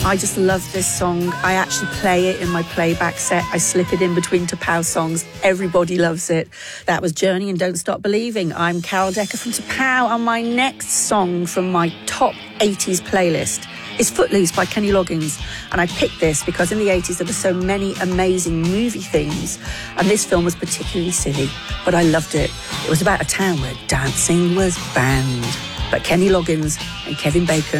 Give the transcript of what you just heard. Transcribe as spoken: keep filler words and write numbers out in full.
I just love this song. I actually play it in my playback set. I slip it in between T'Pau songs. Everybody loves it. That was Journey and Don't Stop Believing. I'm Carol Decker from T'Pau, and my next song from my top eighties playlist is Footloose by Kenny Loggins. And I picked this because in the eighties there were so many amazing movie themes, and this film was particularly silly, but I loved it. It was about a town where dancing was banned. But Kenny Loggins and Kevin Bacon